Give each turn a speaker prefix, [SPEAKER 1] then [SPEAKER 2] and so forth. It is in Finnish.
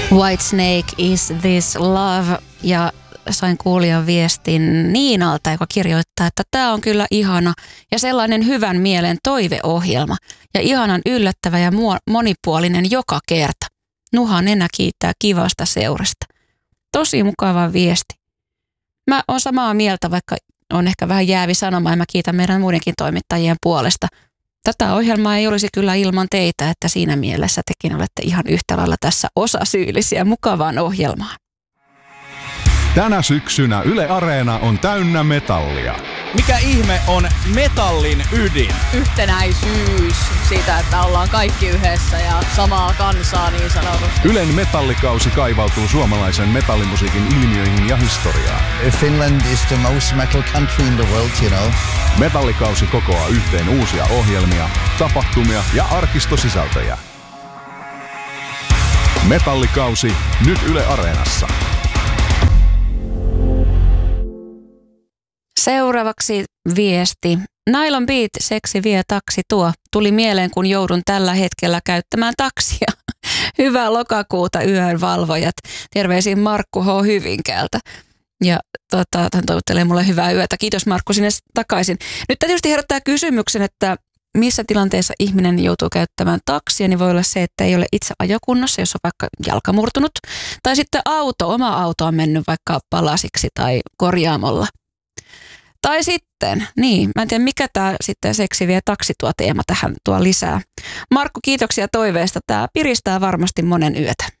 [SPEAKER 1] Whitesnake is this love, ja sain kuulijan viestin Niinalta, joka kirjoittaa, että tämä on kyllä ihana ja sellainen hyvän mielen toiveohjelma ja ihanan yllättävä ja monipuolinen joka kerta. Nuha nenä kiittää kivasta seurasta. Tosi mukava viesti. Mä oon samaa mieltä, vaikka on ehkä vähän jäävi sanoma, ja mä kiitän meidän muidenkin toimittajien puolesta. Tätä ohjelmaa ei olisi kyllä ilman teitä, että siinä mielessä tekin olette ihan yhtä lailla tässä osasyyllisiä mukavaan ohjelmaan.
[SPEAKER 2] Tänä syksynä Yle Areena on täynnä metallia.
[SPEAKER 3] Mikä ihme on metallin ydin?
[SPEAKER 4] Yhtenäisyys siitä, että ollaan kaikki yhdessä ja samaa kansaa niin sanotusti.
[SPEAKER 2] Ylen metallikausi kaivautuu suomalaisen metallimusiikin ilmiöihin ja historiaan.
[SPEAKER 5] Finland is the most metal country in the world, you know.
[SPEAKER 2] Metallikausi kokoaa yhteen uusia ohjelmia, tapahtumia ja arkistosisältöjä. Metallikausi nyt Yle Areenassa.
[SPEAKER 1] Seuraavaksi viesti. Nylon Beat, seksi vie taksi tuo. Tuli mieleen, kun joudun tällä hetkellä käyttämään taksia. Hyvää lokakuuta yön valvojat. Terveisiin Markku H. Hyvinkäältä. Ja hän toivottelee mulle hyvää yötä. Kiitos Markku sinne takaisin. Nyt tietysti herättää kysymyksen, että missä tilanteessa ihminen joutuu käyttämään taksia, niin voi olla se, että ei ole itse ajokunnossa, jos on vaikka jalka murtunut. Tai sitten oma auto on mennyt vaikka palasiksi tai korjaamolla. Tai sitten, mä en tiedä mikä tämä sitten seksi vie taksi tuo teema tähän tuo lisää. Markku, kiitoksia toiveesta. Tämä piristää varmasti monen yötä.